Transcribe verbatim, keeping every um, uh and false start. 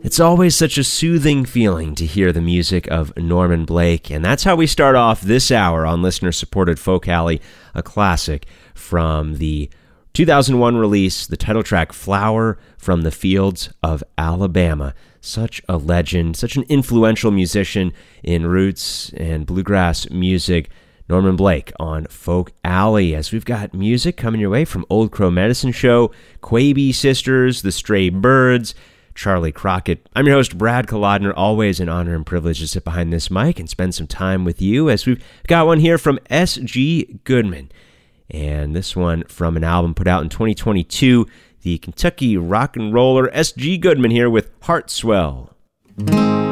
It's always such a soothing feeling to hear the music of Norman Blake, and that's how we start off this hour on listener-supported Folk Alley, a classic from the two thousand one release, the title track Flower from the Fields of Alabama. Such a legend, such an influential musician in roots and bluegrass music, Norman Blake on Folk Alley, as we've got music coming your way from Old Crow Medicine Show, Quaby Sisters, The Stray Birds, Charlie Crockett. I'm your host, Brad Kolodner. Always an honor and privilege to sit behind this mic and spend some time with you, as we've got one here from S G Goodman. And this one from an album put out in twenty twenty-two, the Kentucky rock and roller S G Goodman here with Heart Swell.